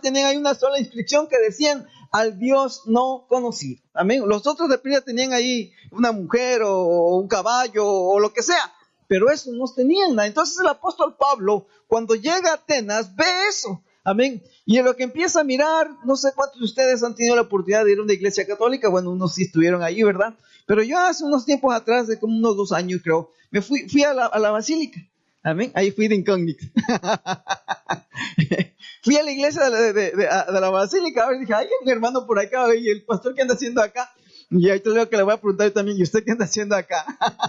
tenían ahí una sola inscripción que decían al Dios no conocido. Amén. Los otros de perdida tenían ahí una mujer o un caballo o lo que sea, pero eso no tenían nada. Entonces el apóstol Pablo, cuando llega a Atenas, ve eso. Amén. Y en lo que empieza a mirar, no sé cuántos de ustedes han tenido la oportunidad de ir a una iglesia católica. Bueno, unos sí estuvieron ahí, ¿verdad? Pero yo hace unos tiempos atrás, de como unos 2 años creo, me fui a la basílica. Amén. Ahí fui de incógnito. Fui a la iglesia de la basílica. A ver, dije, hay un hermano por acá. Y el pastor, ¿qué anda haciendo acá? Y ahí te digo que le voy a preguntar también, ¿y usted qué anda haciendo acá?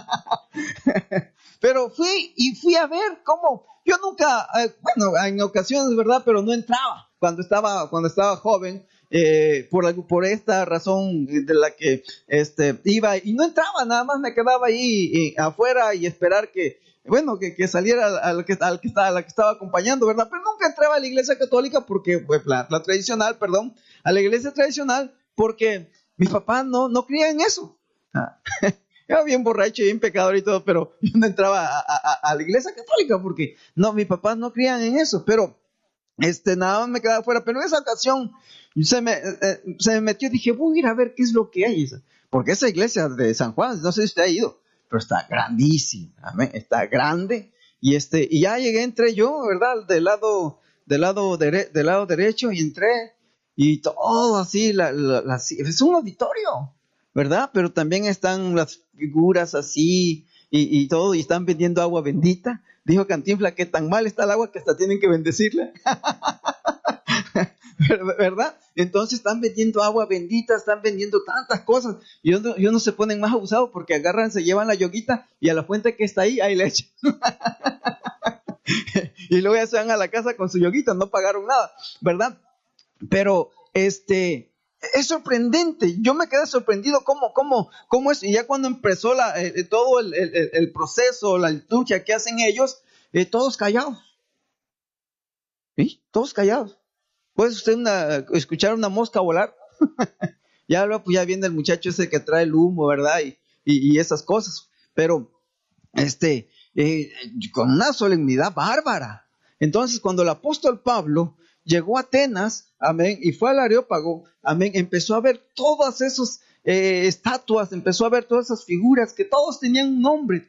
Pero fui a ver cómo. Yo nunca, bueno, en ocasiones, ¿verdad? Pero no entraba cuando estaba joven. Por esta razón de la que iba y no entraba, nada más me quedaba ahí afuera y esperar que saliera a la que estaba acompañando, ¿verdad? Pero nunca entraba a la iglesia católica porque, pues, la tradicional, perdón, a la iglesia tradicional, porque mi papá no creía en eso. Era bien borracho y bien pecador y todo, pero yo no entraba a la iglesia católica porque no, mis papás no creían en eso, pero nada más me quedaba afuera. Pero en esa ocasión se me metió y dije, voy a ir a ver qué es lo que hay, porque esa iglesia de San Juan, no sé si usted ha ido, pero está grandísima, amén, está grande, y ya entré yo, ¿verdad? Del lado derecho, y entré, y todo así, es un auditorio, ¿verdad? Pero también están las figuras así, y todo, y están vendiendo agua bendita. Dijo Cantinflas que tan mal está el agua que hasta tienen que bendecirla. ¿Verdad? Entonces están vendiendo agua bendita, están vendiendo tantas cosas, y unos se ponen más abusados porque agarran, se llevan la yoguita y a la fuente que está ahí le echan. Y luego ya se van a la casa con su yoguita, no pagaron nada, ¿verdad? Pero es sorprendente. Yo me quedé sorprendido cómo es. Y ya cuando empezó todo el proceso, la liturgia que hacen ellos, todos callados. ¿Sí? Todos callados. ¿Puede usted escuchar una mosca volar? Ya luego pues ya viene el muchacho ese que trae el humo, ¿verdad? Y esas cosas. Pero con una solemnidad bárbara. Entonces, cuando el apóstol Pablo llegó a Atenas, amén, y fue al Areópago, amén, empezó a ver todas esas estatuas, empezó a ver todas esas figuras que todos tenían un nombre,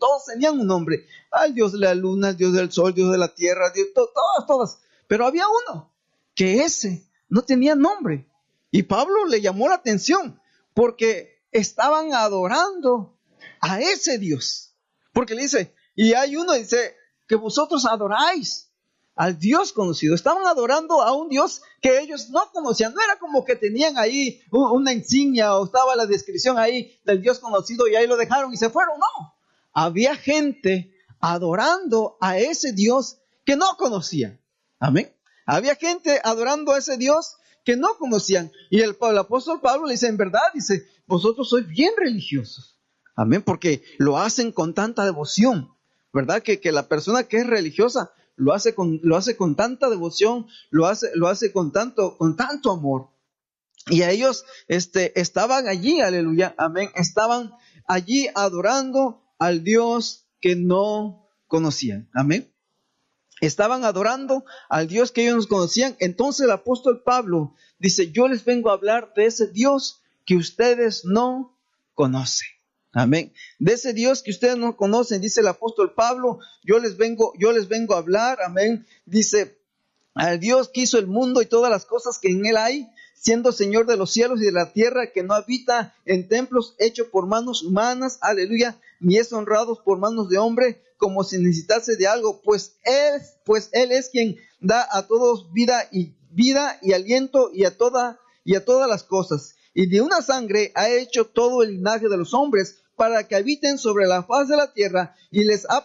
al dios de la luna, al dios del sol, dios de la tierra, todas. Pero había uno que ese no tenía nombre, y Pablo le llamó la atención porque estaban adorando a ese Dios, porque le dice, y hay uno, dice, que vosotros adoráis al Dios conocido. Estaban adorando a un Dios que ellos no conocían. No era como que tenían ahí una insignia o estaba la descripción ahí del Dios conocido y ahí lo dejaron y se fueron. No, había gente adorando a ese Dios que no conocían. Amén. Había gente adorando a ese Dios que no conocían. Y el apóstol Pablo le dice, en verdad, dice, vosotros sois bien religiosos. Amén, porque lo hacen con tanta devoción, ¿verdad? Que la persona que es religiosa lo hace con tanta devoción, lo hace con tanto amor. Y a ellos estaban allí, aleluya, amén, estaban allí adorando al Dios que no conocían, amén. Estaban adorando al Dios que ellos no conocían. Entonces el apóstol Pablo dice, yo les vengo a hablar de ese Dios que ustedes no conocen. Amén. De ese Dios que ustedes no conocen, dice el apóstol Pablo, yo les vengo a hablar, amén. Dice, al Dios que hizo el mundo y todas las cosas que en él hay, siendo Señor de los cielos y de la tierra, que no habita en templos hechos por manos humanas, aleluya, ni es honrado por manos de hombre, como si necesitase de algo, pues él es quien da a todos vida y aliento y a todas las cosas. Y de una sangre ha hecho todo el linaje de los hombres, para que habiten sobre la faz de la tierra, y les ha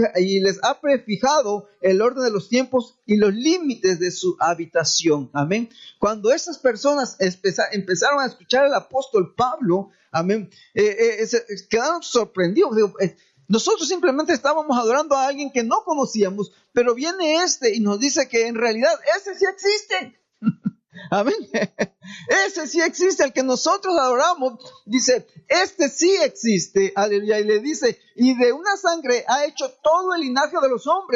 prefijado el orden de los tiempos y los límites de su habitación. Amén. Cuando esas personas empezaron a escuchar al apóstol Pablo, amén, quedaron sorprendidos. Nosotros simplemente estábamos adorando a alguien que no conocíamos, pero viene y nos dice que en realidad ese sí existe. Amén. Ese sí existe, el que nosotros adoramos. Dice, sí existe. Aleluya. Y le dice, y de una sangre ha hecho todo el linaje de los hombres,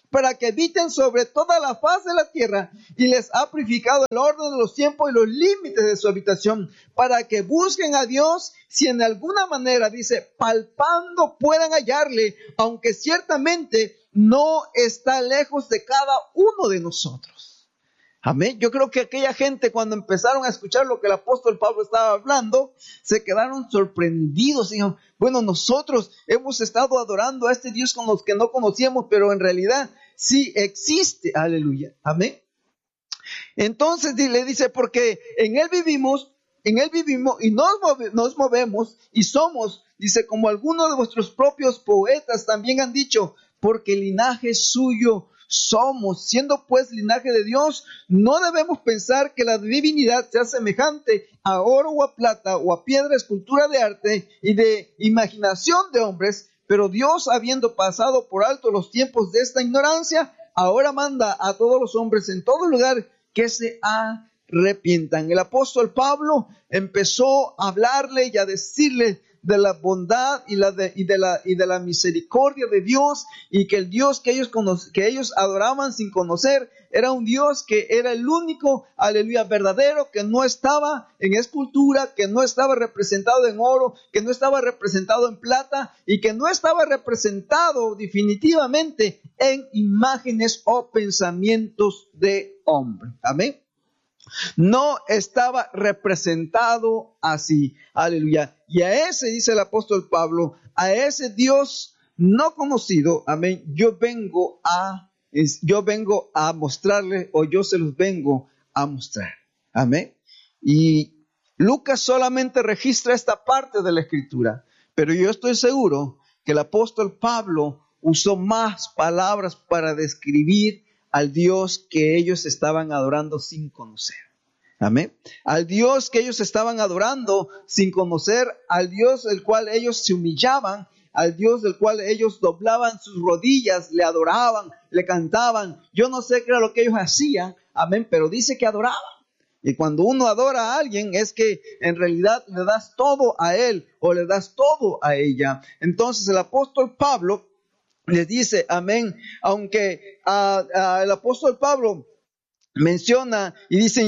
para que habiten sobre toda la faz de la tierra, y les ha purificado el orden de los tiempos y los límites de su habitación, para que busquen a Dios, si en alguna manera, dice, palpando puedan hallarle, aunque ciertamente no está lejos de cada uno de nosotros. Amén. Yo creo que aquella gente, cuando empezaron a escuchar lo que el apóstol Pablo estaba hablando, se quedaron sorprendidos. Dijeron, bueno, nosotros hemos estado adorando a este Dios con los que no conocíamos, pero en realidad sí existe. Aleluya. Amén. Entonces le dice, porque en Él vivimos y nos movemos y somos, dice, como algunos de vuestros propios poetas también han dicho, porque el linaje suyo somos. Siendo pues linaje de Dios, no debemos pensar que la divinidad sea semejante a oro o a plata o a piedra, escultura de arte y de imaginación de hombres, pero Dios, habiendo pasado por alto los tiempos de esta ignorancia, ahora manda a todos los hombres en todo lugar que se arrepientan. El apóstol Pablo empezó a hablarle y a decirle de la bondad y de la misericordia de Dios, y que el Dios que ellos adoraban sin conocer era un Dios que era el único, aleluya, verdadero, que no estaba en escultura, que no estaba representado en oro, que no estaba representado en plata y que no estaba representado definitivamente en imágenes o pensamientos de hombre. Amén. No estaba representado así. Aleluya. Y a ese, dice el apóstol Pablo, a ese Dios no conocido, amén, yo vengo a mostrarle, o yo se los vengo a mostrar. Amén. Y Lucas solamente registra esta parte de la escritura, pero yo estoy seguro que el apóstol Pablo usó más palabras para describir al Dios que ellos estaban adorando sin conocer. Amén. Al Dios que ellos estaban adorando sin conocer, al Dios del cual ellos se humillaban, al Dios del cual ellos doblaban sus rodillas, le adoraban, le cantaban. Yo no sé qué era lo que ellos hacían, amén, pero dice que adoraban. Y cuando uno adora a alguien es que en realidad le das todo a él o le das todo a ella. Entonces el apóstol Pablo les dice, amén, aunque el apóstol Pablo menciona y dice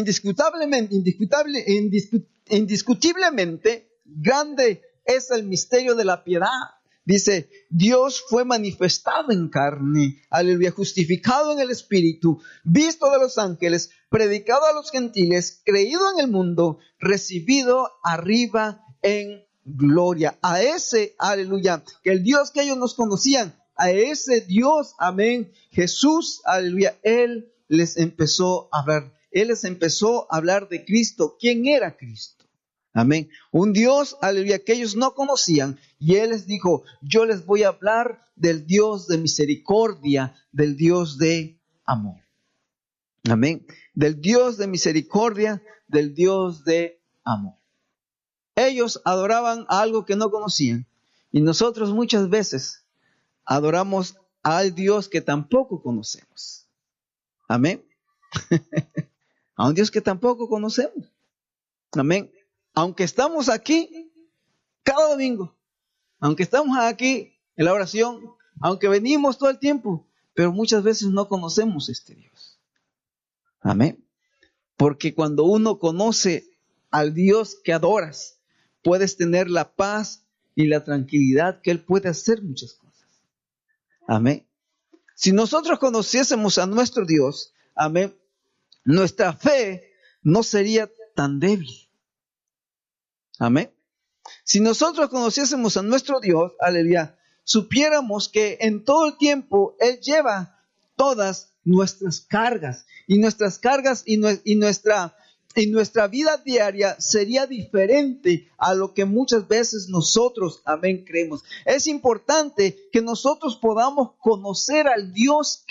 indiscutiblemente grande es el misterio de la piedad. Dice, Dios fue manifestado en carne, aleluya, justificado en el Espíritu, visto de los ángeles, predicado a los gentiles, creído en el mundo, recibido arriba en gloria. A ese, aleluya, que el Dios que ellos nos conocían, a ese Dios, amén, Jesús, aleluya, Él les empezó a hablar. Él les empezó a hablar de Cristo. ¿Quién era Cristo? Amén. Un Dios, aleluya, que ellos no conocían. Y Él les dijo, yo les voy a hablar del Dios de misericordia, del Dios de amor. Amén. Del Dios de misericordia, del Dios de amor. Ellos adoraban a algo que no conocían. Y nosotros muchas veces adoramos al Dios que tampoco conocemos. Amén. A un Dios que tampoco conocemos. Amén. Aunque estamos aquí cada domingo, aunque estamos aquí en la oración, aunque venimos todo el tiempo, pero muchas veces no conocemos a este Dios. Amén. Porque cuando uno conoce al Dios que adoras, puedes tener la paz y la tranquilidad que Él puede hacer muchas cosas. Amén. Si nosotros conociésemos a nuestro Dios, amén, nuestra fe no sería tan débil. Amén. Si nosotros conociésemos a nuestro Dios, aleluya, supiéramos que en todo el tiempo Él lleva todas nuestras cargas. Y nuestras cargas y nuestra vida diaria sería diferente a lo que muchas veces nosotros, amén, creemos. Es importante que nosotros podamos conocer al Dios que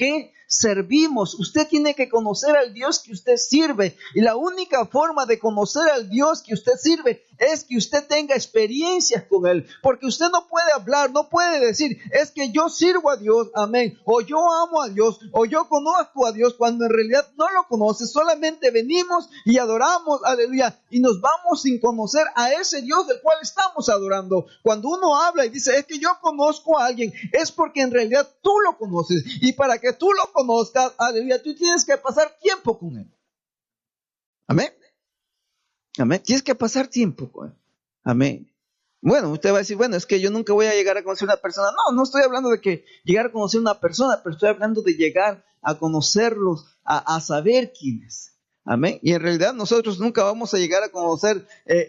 servimos. Usted tiene que conocer al Dios que usted sirve. Y la única forma de conocer al Dios que usted sirve es que usted tenga experiencias con Él. Porque usted no puede hablar, no puede decir, es que yo sirvo a Dios, amén, o yo amo a Dios, o yo conozco a Dios, cuando en realidad no lo conoce. Solamente venimos y adoramos, aleluya, y nos vamos sin conocer a ese Dios del cual estamos adorando. Cuando uno habla y dice, es que yo conozco a alguien, es porque en realidad tú lo conoces. Y para que tú lo conozcas, aleluya, tú tienes que pasar tiempo con Él. Amén. Amén. Tienes que pasar tiempo con Él. Amén. Bueno, usted va a decir, bueno, es que yo nunca voy a llegar a conocer a una persona. No, no estoy hablando de que llegar a conocer a una persona, pero estoy hablando de llegar a conocerlos, a saber quién es. Amén. Y en realidad nosotros nunca vamos a llegar a conocer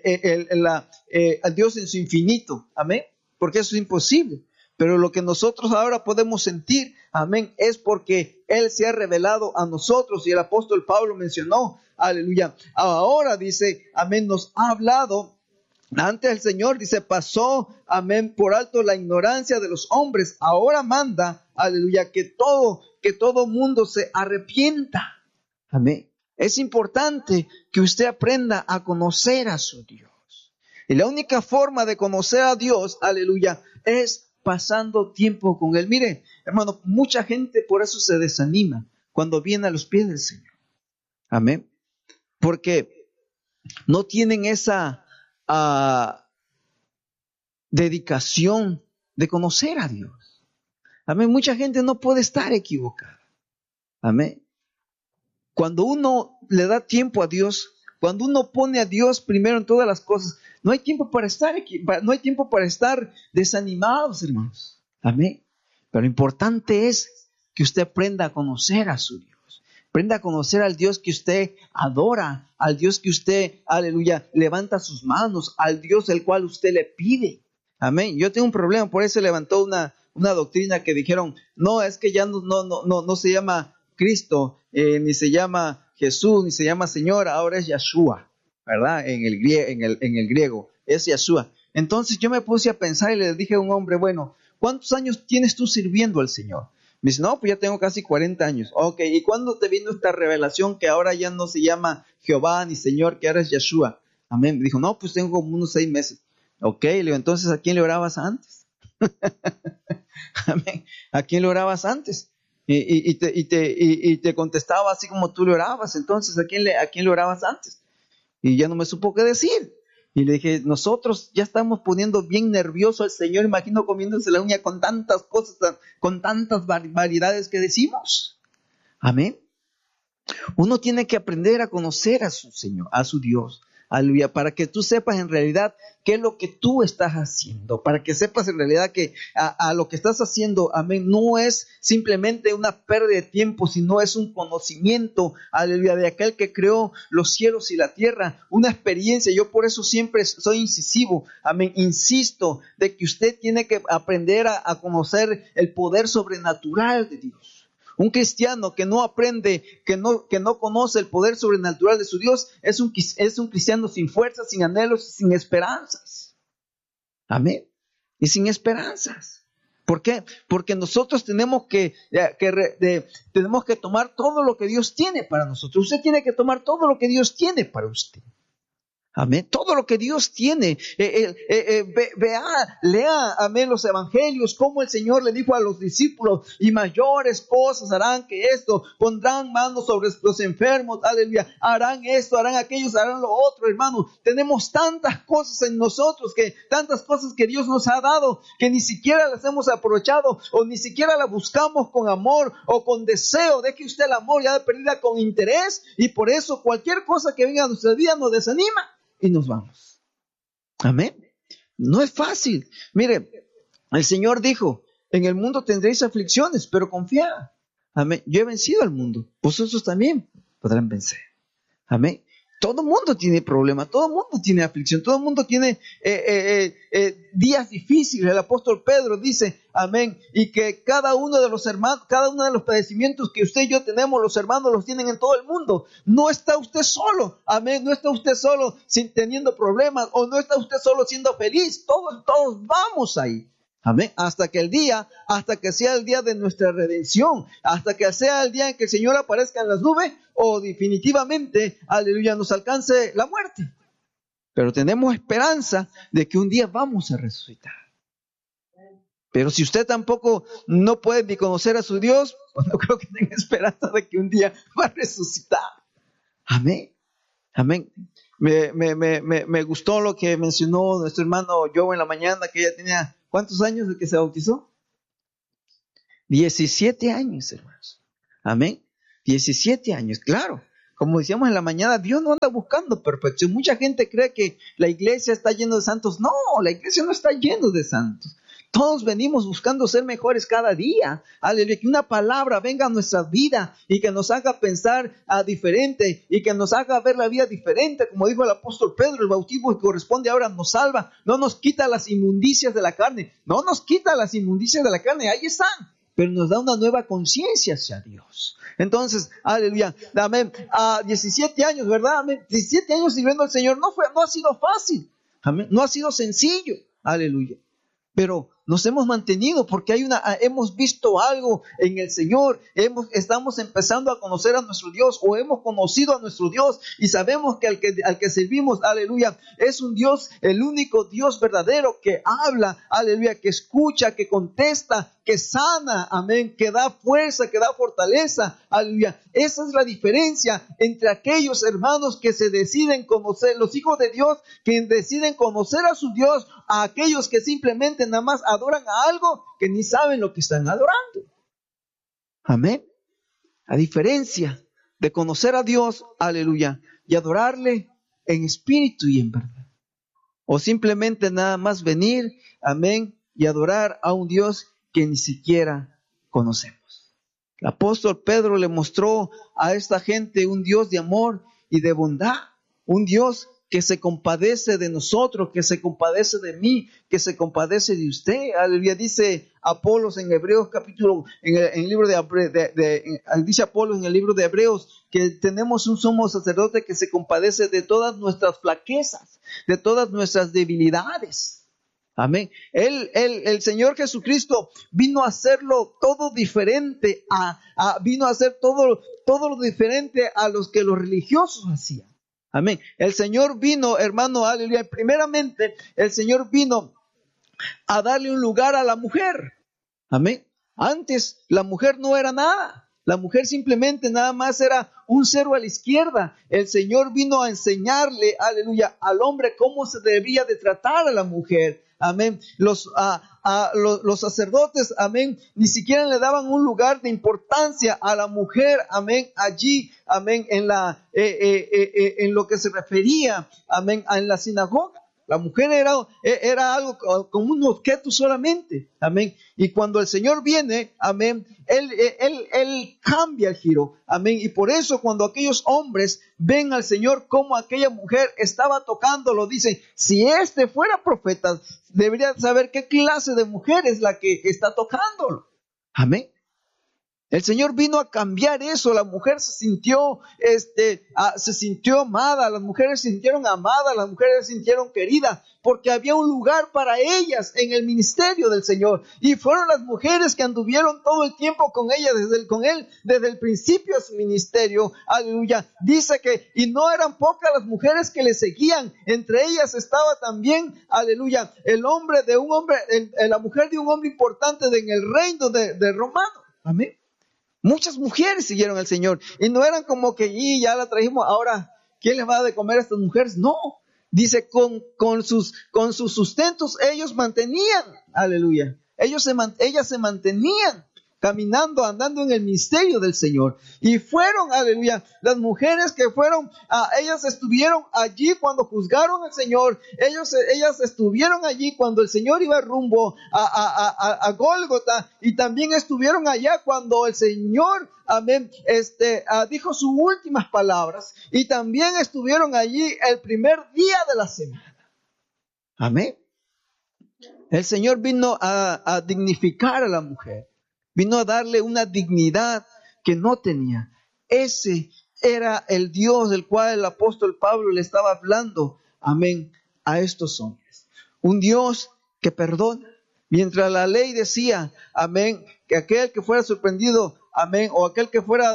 a Dios en su infinito. Amén. Porque eso es imposible. Pero lo que nosotros ahora podemos sentir, amén, es porque Él se ha revelado a nosotros. Y el apóstol Pablo mencionó, aleluya, ahora dice, amén, nos ha hablado. Antes el Señor, dice, pasó, amén, por alto la ignorancia de los hombres. Ahora manda, aleluya, que todo mundo se arrepienta. Amén. Es importante que usted aprenda a conocer a su Dios. Y la única forma de conocer a Dios, aleluya, es pasando tiempo con Él. Mire, hermano, mucha gente por eso se desanima cuando viene a los pies del Señor. Amén. Porque no tienen esa dedicación de conocer a Dios. Amén. Mucha gente no puede estar equivocada. Amén. Cuando uno le da tiempo a Dios, cuando uno pone a Dios primero en todas las cosas, no hay tiempo para estar no hay tiempo para estar desanimados, hermanos. Amén. Pero lo importante es que usted aprenda a conocer a su Dios. Aprenda a conocer al Dios que usted adora, al Dios que usted, aleluya, levanta sus manos, al Dios el cual usted le pide. Amén. Yo tengo un problema, por eso levantó una doctrina que dijeron, no, es que ya no se llama Cristo, ni se llama Jesús, ni se llama Señor, ahora es Yeshua, ¿verdad? En el griego, es Yeshua. Entonces yo me puse a pensar y le dije a un hombre, bueno, ¿cuántos años tienes tú sirviendo al Señor? Me dice, no, pues ya tengo casi 40 años. Ok, ¿y cuándo te vino esta revelación que ahora ya no se llama Jehová ni Señor, que ahora es Yeshua? Amén. Me dijo, no, pues tengo como unos 6 meses. Ok, le digo, entonces, ¿a quién le orabas antes? Amén. ¿A quién le orabas antes? Y te contestaba así como tú le orabas. Entonces, ¿a quién le orabas antes? Y ya no me supo qué decir. Y le dije, nosotros ya estamos poniendo bien nervioso al Señor, imagino comiéndose la uña con tantas cosas, con tantas barbaridades que decimos. Amén. Uno tiene que aprender a conocer a su Señor, a su Dios. Aleluya, para que tú sepas en realidad qué es lo que tú estás haciendo, para que sepas en realidad que a lo que estás haciendo, amén, no es simplemente una pérdida de tiempo, sino es un conocimiento, aleluya, de aquel que creó los cielos y la tierra, una experiencia. Yo por eso siempre soy incisivo, amén, insisto, de que usted tiene que aprender a conocer el poder sobrenatural de Dios. Un cristiano que no aprende, que no conoce el poder sobrenatural de su Dios, es un cristiano sin fuerzas, sin anhelos, sin esperanzas. Amén. Y sin esperanzas. ¿Por qué? Porque nosotros tenemos que tomar todo lo que Dios tiene para nosotros. Usted tiene que tomar todo lo que Dios tiene para usted. Amén. Todo lo que Dios tiene. Lea, amén, los evangelios, como el Señor le dijo a los discípulos, y mayores cosas harán que esto, pondrán manos sobre los enfermos, aleluya, harán esto, harán aquello, harán lo otro, hermano. Tenemos tantas cosas en nosotros, tantas cosas que Dios nos ha dado, que ni siquiera las hemos aprovechado, o ni siquiera las buscamos con amor, o con deseo. Deje usted el amor ya de perdida con interés, y por eso cualquier cosa que venga a nuestra vida nos desanima. Y nos vamos. Amén. No es fácil. Mire, el Señor dijo, en el mundo tendréis aflicciones, pero confiad. Amén. Yo he vencido al mundo. Vosotros también podrán vencer. Amén. Todo el mundo tiene problemas, todo el mundo tiene aflicción, todo el mundo tiene días difíciles. El apóstol Pedro dice, amén, y que cada uno de los hermanos, cada uno de los padecimientos que usted y yo tenemos, los hermanos los tienen en todo el mundo. No está usted solo, amén, no está usted solo teniendo problemas, o no está usted solo siendo feliz. Todos vamos ahí. Amén. Hasta que sea el día de nuestra redención, hasta que sea el día en que el Señor aparezca en las nubes, o definitivamente, aleluya, nos alcance la muerte. Pero tenemos esperanza de que un día vamos a resucitar. Pero si usted tampoco no puede ni conocer a su Dios, pues no creo que tenga esperanza de que un día va a resucitar. Amén. Amén. Me gustó lo que mencionó nuestro hermano Joe en la mañana, que ella tenía, ¿cuántos años de que se bautizó? 17 años, hermanos. Amén. 17 años, claro. Como decíamos en la mañana, Dios no anda buscando perfección. Mucha gente cree que la iglesia está llena de santos. No, la iglesia no está llena de santos. Todos venimos buscando ser mejores cada día. Aleluya, que una palabra venga a nuestra vida y que nos haga pensar diferente y que nos haga ver la vida diferente. Como dijo el apóstol Pedro, el bautismo que corresponde ahora nos salva. No nos quita las inmundicias de la carne. No nos quita las inmundicias de la carne. Ahí están. Pero nos da una nueva conciencia hacia Dios. Entonces, aleluya, amén. A 17 años, ¿verdad? Amén. 17 años sirviendo al Señor no ha sido fácil. Amén. No ha sido sencillo. Aleluya. Pero nos hemos mantenido porque hemos visto algo en el Señor, estamos empezando a conocer a nuestro Dios, o hemos conocido a nuestro Dios y sabemos que al que servimos, aleluya, es un Dios, el único Dios verdadero que habla, aleluya, que escucha, que contesta, que sana, amén, que da fuerza, que da fortaleza, aleluya. Esa es la diferencia entre aquellos hermanos que se deciden conocer, los hijos de Dios, que deciden conocer a su Dios, a aquellos que simplemente nada más adoran a algo que ni saben lo que están adorando. Amén. A diferencia de conocer a Dios, aleluya, y adorarle en espíritu y en verdad. O simplemente nada más venir, amén, y adorar a un Dios que ni siquiera conocemos. El apóstol Pedro le mostró a esta gente un Dios de amor y de bondad, un Dios que se compadece de nosotros, que se compadece de mí, que se compadece de usted. Aleluya. Dice Apolos en Hebreos capítulo, en el libro dice Apolos en el libro de Hebreos, que tenemos un sumo sacerdote que se compadece de todas nuestras flaquezas, de todas nuestras debilidades. Amén. El Señor Jesucristo vino a hacerlo todo diferente, vino a hacer todo lo diferente a los que los religiosos hacían. Amén. El Señor vino, hermano, aleluya. Primeramente, el Señor vino a darle un lugar a la mujer. Amén. Antes, la mujer no era nada. La mujer simplemente nada más era un cero a la izquierda. El Señor vino a enseñarle, aleluya, al hombre cómo se debía de tratar a la mujer. Amén. Los sacerdotes, amén, ni siquiera le daban un lugar de importancia a la mujer, amén, allí, amén, en lo que se refería, amén, en la sinagoga. La mujer era algo como un objeto solamente, amén. Y cuando el Señor viene, amén, Él cambia el giro, amén. Y por eso cuando aquellos hombres ven al Señor como aquella mujer estaba tocándolo, dicen, si este fuera profeta, debería saber qué clase de mujer es la que está tocándolo, amén. El Señor vino a cambiar eso. La mujer se sintió amada, las mujeres se sintieron amadas, las mujeres se sintieron queridas, porque había un lugar para ellas en el ministerio del Señor. Y fueron las mujeres que anduvieron todo el tiempo con ella, desde el principio de su ministerio. Aleluya. Dice que, y no eran pocas las mujeres que le seguían. Entre ellas estaba también, aleluya, la mujer de un hombre importante en el reino de Romano. Amén. Muchas mujeres siguieron al Señor y no eran como que ya la trajimos, ahora ¿quién les va a de comer a estas mujeres? No, dice con sus sustentos ellos mantenían, aleluya, ellas se mantenían caminando, andando en el ministerio del Señor. Y fueron, aleluya, las mujeres que fueron, ellas estuvieron allí cuando juzgaron al Señor, ellas estuvieron allí cuando el Señor iba rumbo a Gólgota, y también estuvieron allá cuando el Señor, amén, dijo sus últimas palabras, y también estuvieron allí el primer día de la semana. Amén. El Señor vino a dignificar a la mujer. Vino a darle una dignidad que no tenía. Ese era el Dios del cual el apóstol Pablo le estaba hablando, amén, a estos hombres. Un Dios que perdona, Mientras la ley decía, amén, que aquel que fuera sorprendido, amén, o aquel que fuera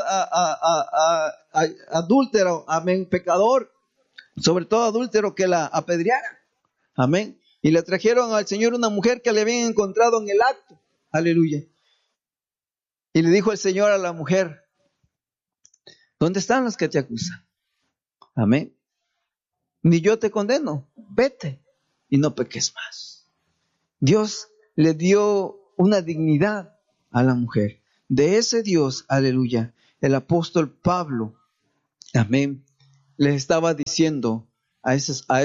adúltero, amén, pecador, sobre todo adúltero, que la apedreara, amén. Y le trajeron al Señor una mujer que le habían encontrado en el acto, aleluya. Y le dijo el Señor a la mujer, ¿dónde están los que te acusan? Amén. Ni yo te condeno, vete y no peques más. Dios le dio una dignidad a la mujer. De ese Dios, aleluya, el apóstol Pablo, amén, les estaba diciendo a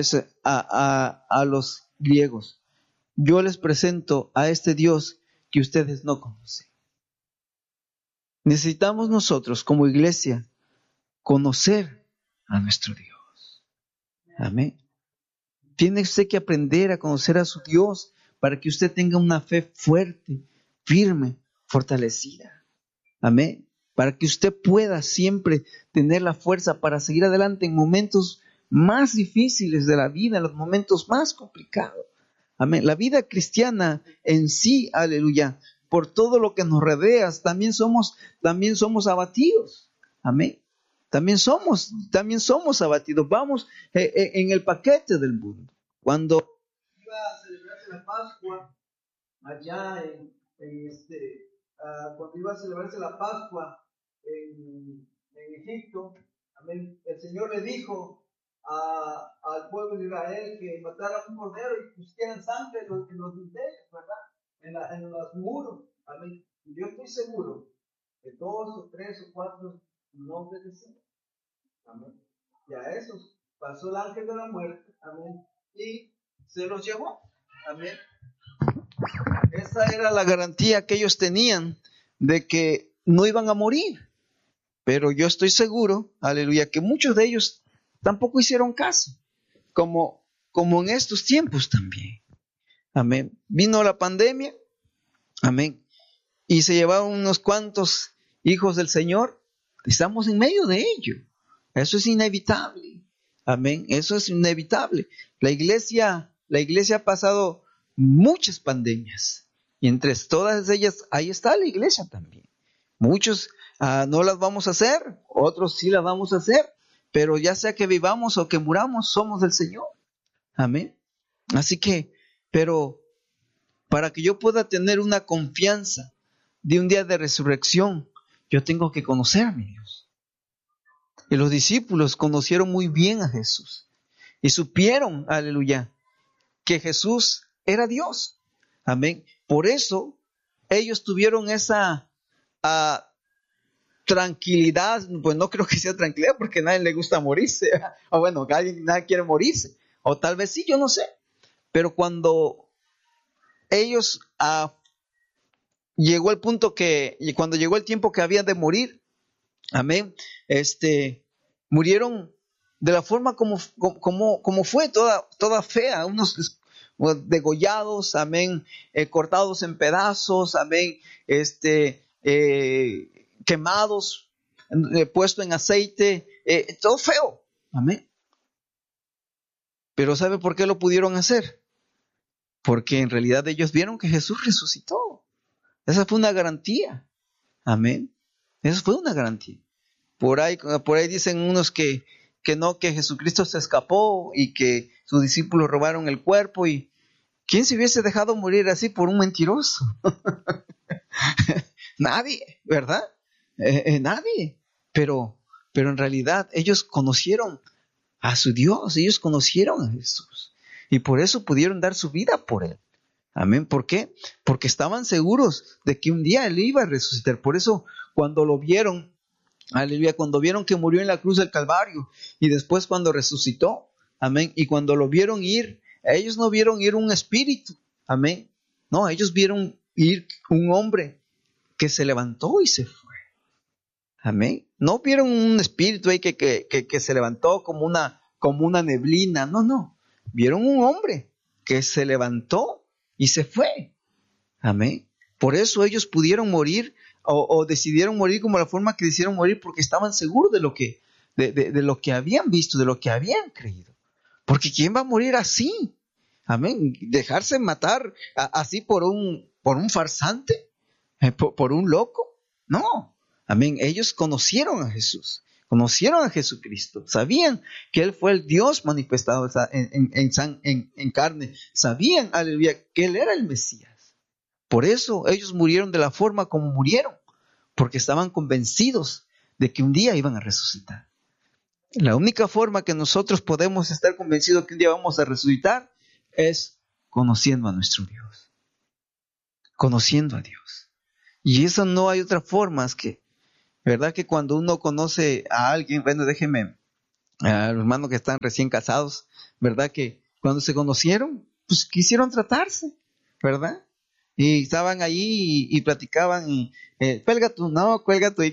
los griegos, yo les presento a este Dios que ustedes no conocen. Necesitamos nosotros como iglesia conocer a nuestro Dios. Amén. Tiene usted que aprender a conocer a su Dios para que usted tenga una fe fuerte, firme, fortalecida. Amén. Para que usted pueda siempre tener la fuerza para seguir adelante en momentos más difíciles de la vida, en los momentos más complicados. Amén. La vida cristiana en sí, aleluya, por todo lo que nos rodea, también somos abatidos. Amén. También somos abatidos. Vamos en el paquete del mundo. Cuando iba a celebrarse la Pascua, allá cuando iba a celebrarse la Pascua en Egipto, amén, el Señor le dijo al pueblo de Israel que mataran un cordero y pusieran sangre en los dinteles, ¿verdad? En los muros. Amén. Y yo estoy seguro que 2 o 3 o 4 no obedecieron. Amén. Y a esos pasó el ángel de la muerte. Amén. Y se los llevó. Amén. Esa era la garantía que ellos tenían de que no iban a morir. Pero yo estoy seguro, aleluya, que muchos de ellos tampoco hicieron caso. Como en estos tiempos también. Amén. Vino la pandemia. Amén. Y se llevaron unos cuantos hijos del Señor. Estamos en medio de ello. Eso es inevitable. Amén. Eso es inevitable. La iglesia ha pasado muchas pandemias. Y entre todas ellas, ahí está la iglesia también. Muchos no las vamos a hacer, otros sí las vamos a hacer. Pero ya sea que vivamos o que muramos, somos del Señor. Amén. Así que, pero para que yo pueda tener una confianza de un día de resurrección, yo tengo que conocer a mi Dios. Y los discípulos conocieron muy bien a Jesús. Y supieron, aleluya, que Jesús era Dios. Amén. Por eso ellos tuvieron esa tranquilidad. Pues no creo que sea tranquilidad porque a nadie le gusta morirse. O bueno, nadie quiere morirse. O tal vez sí, yo no sé. Pero cuando ellos llegó el punto cuando llegó el tiempo que habían de morir, amén, murieron de la forma como fue, toda fea, unos degollados, amén, cortados en pedazos, amén, quemados, puesto en aceite, todo feo, amén. Pero ¿sabe por qué lo pudieron hacer? Porque en realidad ellos vieron que Jesús resucitó. Esa fue una garantía. Amén. Esa fue una garantía. Por ahí dicen unos que no, que Jesucristo se escapó y que sus discípulos robaron el cuerpo. Y ¿quién se hubiese dejado morir así por un mentiroso? Nadie, ¿verdad? Nadie. Pero en realidad ellos conocieron a su Dios, ellos conocieron a Jesús. Y por eso pudieron dar su vida por Él. Amén. ¿Por qué? Porque estaban seguros de que un día Él iba a resucitar. Por eso cuando lo vieron, aleluya, cuando vieron que murió en la cruz del Calvario y después cuando resucitó, amén, y cuando lo vieron ir, ellos no vieron ir un espíritu, amén. No, ellos vieron ir un hombre que se levantó y se fue. Amén. No vieron un espíritu ahí que se levantó como una neblina. No. Vieron un hombre que se levantó y se fue. Amén. Por eso ellos pudieron morir o decidieron morir como la forma que decidieron morir, porque estaban seguros de lo que habían visto, de lo que habían creído. Porque ¿quién va a morir así? Amén. Dejarse matar así por un farsante, por un loco. No. Amén. Ellos conocieron a Jesús. Conocieron a Jesucristo. Sabían que Él fue el Dios manifestado en carne. Sabían, aleluya, que Él era el Mesías. Por eso ellos murieron de la forma como murieron. Porque estaban convencidos de que un día iban a resucitar. La única forma que nosotros podemos estar convencidos que un día vamos a resucitar es conociendo a nuestro Dios. Conociendo a Dios. Y eso no hay otra forma más que, ¿verdad? Que cuando uno conoce a alguien, bueno, déjenme, a los hermanos que están recién casados, ¿verdad? Que cuando se conocieron, pues quisieron tratarse, ¿verdad? Y estaban ahí y platicaban y, cuelga tú, no, cuelga tú. Y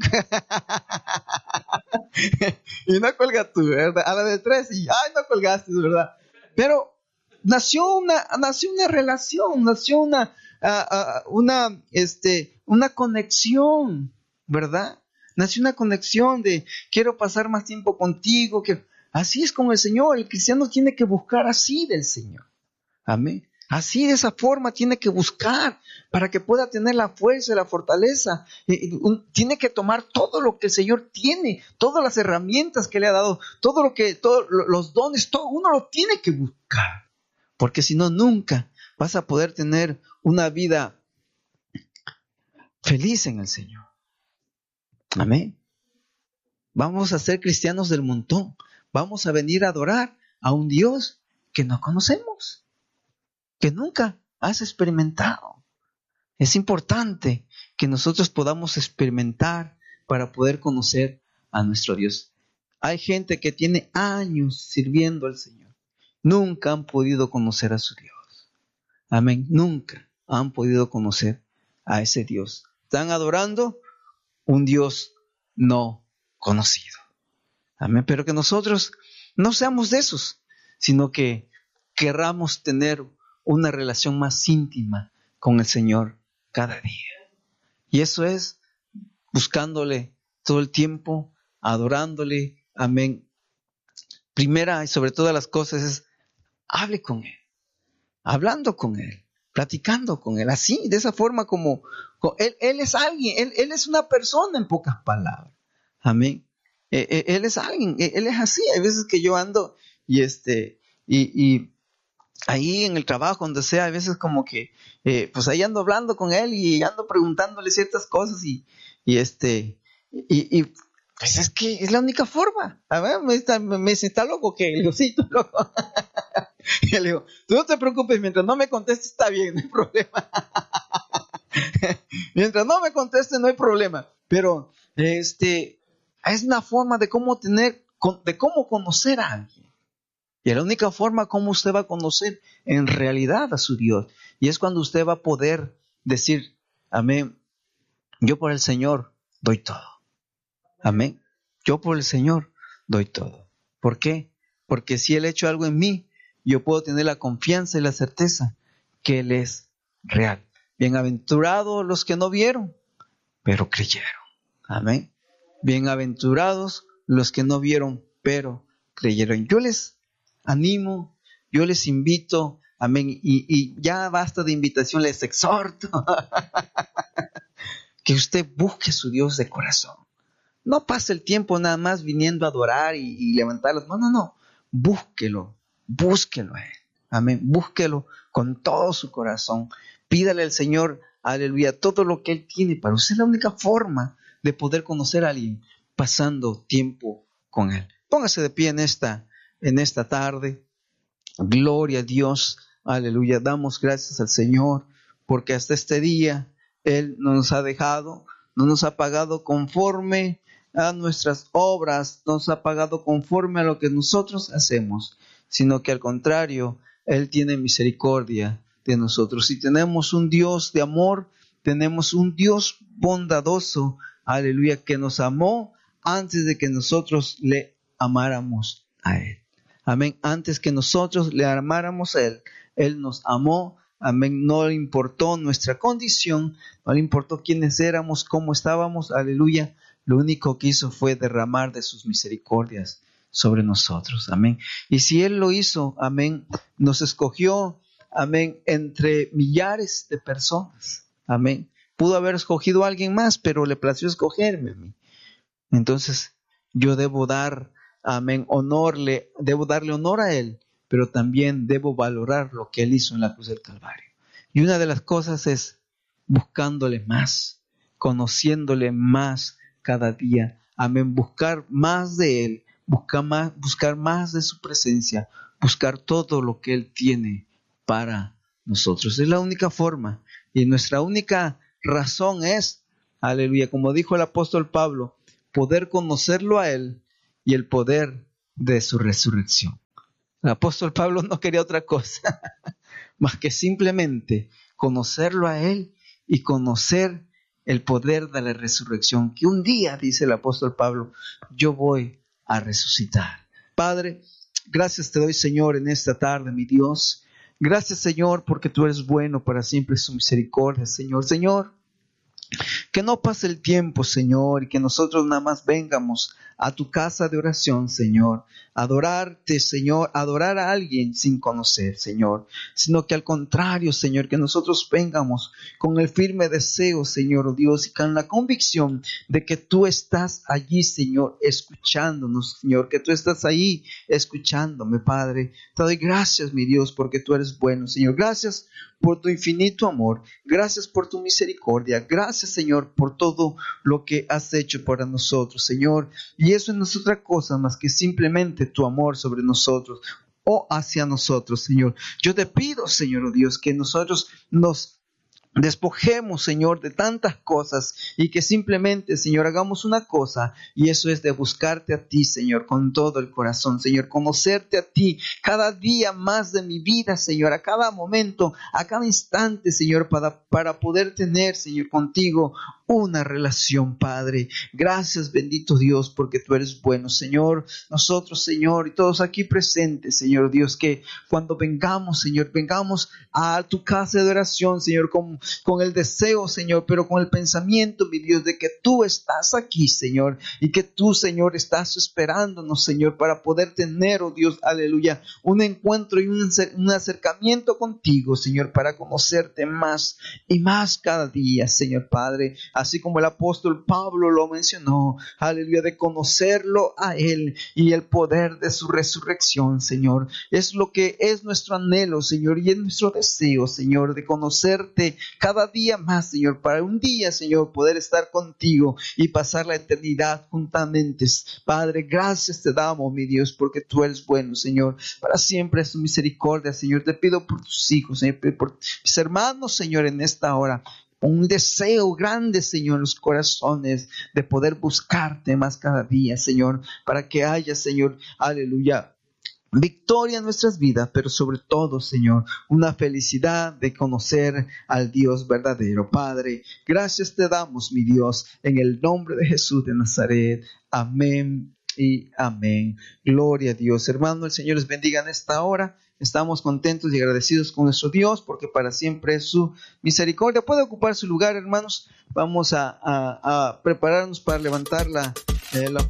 no cuelga tú, ¿verdad? A la de tres y, ay, no colgaste, ¿verdad? Pero nació una relación, nació una conexión, ¿verdad? Nació una conexión de quiero pasar más tiempo contigo. Así es con el Señor. El cristiano tiene que buscar así del Señor. Amén. Así de esa forma tiene que buscar para que pueda tener la fuerza y la fortaleza. Tiene que tomar todo lo que el Señor tiene, todas las herramientas que le ha dado, todos los dones, todo uno lo tiene que buscar. Porque si no, nunca vas a poder tener una vida feliz en el Señor. Amén. Vamos a ser cristianos del montón. Vamos a venir a adorar a un Dios que no conocemos, que nunca has experimentado. Es importante que nosotros podamos experimentar para poder conocer a nuestro Dios. Hay gente que tiene años sirviendo al Señor. Nunca han podido conocer a su Dios. Amén. Nunca han podido conocer a ese Dios. Están adorando un Dios no conocido. Amén. Pero que nosotros no seamos de esos, sino que querramos tener una relación más íntima con el Señor cada día. Y eso es buscándole todo el tiempo, adorándole. Amén. Primera y sobre todas las cosas es hable con Él, hablando con Él, platicando con Él, así, de esa forma como Él es alguien, Él es una persona en pocas palabras. Amén. Él es alguien, Él es así. Hay veces que yo ando y ahí en el trabajo, donde sea, hay veces como que, pues ahí ando hablando con Él y ando preguntándole ciertas cosas y pues es que es la única forma. A ver, me dice, ¿está loco qué? Le digo, sí, estoy loco. Y le digo, tú no te preocupes, mientras no me contestes está bien, no hay problema. Mientras no me conteste no hay problema. Pero es una forma de cómo conocer a alguien. Y la única forma como usted va a conocer en realidad a su Dios. Y es cuando usted va a poder decir, amén, yo por el Señor doy todo. Amén. Yo por el Señor doy todo. ¿Por qué? Porque si Él ha hecho algo en mí, yo puedo tener la confianza y la certeza que Él es real. Bienaventurados los que no vieron, pero creyeron. Amén. Bienaventurados los que no vieron, pero creyeron. Yo les animo, yo les invito, amén, y ya basta de invitación, les exhorto que usted busque a su Dios de corazón. No pase el tiempo nada más viniendo a adorar y levantar las manos, no, búsquelo a Él, amén, búsquelo con todo su corazón, pídale al Señor, aleluya, todo lo que Él tiene para usted. Es la única forma de poder conocer a alguien, pasando tiempo con Él. Póngase de pie en esta tarde. Gloria a Dios, aleluya. Damos gracias al Señor porque hasta este día Él no nos ha dejado, no nos ha pagado conforme a nuestras obras, no nos ha pagado conforme a lo que nosotros hacemos, sino que al contrario, Él tiene misericordia de nosotros. Y tenemos un Dios de amor, tenemos un Dios bondadoso, aleluya, que nos amó antes de que nosotros le amáramos a Él. Amén. Antes que nosotros le amáramos a Él, Él nos amó. Amén. No le importó nuestra condición, no le importó quiénes éramos, cómo estábamos. Aleluya. Lo único que hizo fue derramar de sus misericordias sobre nosotros. Amén. Y si Él lo hizo, amén, nos escogió amén, entre millares de personas, amén. Pudo haber escogido a alguien más, pero le plació escogerme a mí. Entonces, yo debo dar, amén, debo darle honor a Él, pero también debo valorar lo que Él hizo en la cruz del Calvario. Y una de las cosas es buscándole más, conociéndole más cada día, amén, buscar más de Él, buscar más de su presencia, buscar todo lo que Él tiene para nosotros. Es la única forma y nuestra única razón es, aleluya, como dijo el apóstol Pablo, poder conocerlo a Él y el poder de su resurrección. El apóstol Pablo no quería otra cosa más que simplemente conocerlo a Él y conocer el poder de la resurrección, que un día, dice el apóstol Pablo, yo voy a resucitar. Padre, gracias te doy, Señor, en esta tarde, mi Dios. Gracias, Señor, porque tú eres bueno, para siempre su misericordia, Señor. Señor, que no pase el tiempo, Señor, y que nosotros nada más vengamos a tu casa de oración, Señor, adorarte, Señor, adorar a alguien sin conocer, Señor, sino que al contrario, Señor, que nosotros vengamos con el firme deseo, Señor, oh Dios, y con la convicción de que tú estás allí, Señor, escuchándonos, Señor, que tú estás ahí escuchándome, Padre. Te doy gracias, mi Dios, porque tú eres bueno, Señor. Gracias por tu infinito amor. Gracias por tu misericordia. Gracias, Señor, por todo lo que has hecho para nosotros, Señor. Y eso no es otra cosa más que simplemente tu amor sobre nosotros o hacia nosotros, Señor. Yo te pido, Señor, oh Dios, que nosotros nos despojemos, Señor, de tantas cosas y que simplemente, Señor, hagamos una cosa, y eso es de buscarte a ti, Señor, con todo el corazón, Señor, conocerte a ti cada día más de mi vida, Señor, a cada momento, a cada instante, Señor, para poder tener, Señor, contigo una relación, Padre. Gracias, bendito Dios, porque tú eres bueno, Señor. Nosotros, Señor, y todos aquí presentes, Señor Dios, que cuando vengamos, Señor, vengamos a tu casa de oración, Señor, con el deseo, Señor, pero con el pensamiento, mi Dios, de que tú estás aquí, Señor, y que tú, Señor, estás esperándonos, Señor, para poder tener, oh Dios, aleluya, un encuentro y un acercamiento contigo, Señor, para conocerte más y más cada día, Señor Padre, así como el apóstol Pablo lo mencionó, aleluya, de conocerlo a Él y el poder de su resurrección, Señor. Es lo que es nuestro anhelo, Señor, y es nuestro deseo, Señor, de conocerte cada día más, Señor, para un día, Señor, poder estar contigo y pasar la eternidad juntamente. Padre, gracias te damos, mi Dios, porque tú eres bueno, Señor. Para siempre es tu misericordia, Señor. Te pido por tus hijos, Señor, por mis hermanos, Señor, en esta hora. Un deseo grande, Señor, en los corazones de poder buscarte más cada día, Señor, para que haya, Señor, aleluya, victoria en nuestras vidas, pero sobre todo, Señor, una felicidad de conocer al Dios verdadero. Padre, gracias te damos, mi Dios, en el nombre de Jesús de Nazaret. Amén y amén. Gloria a Dios. Hermano, el Señor les bendiga en esta hora. Estamos contentos y agradecidos con nuestro Dios, porque para siempre es su misericordia. Puede ocupar su lugar, hermanos. Vamos a prepararnos para levantar la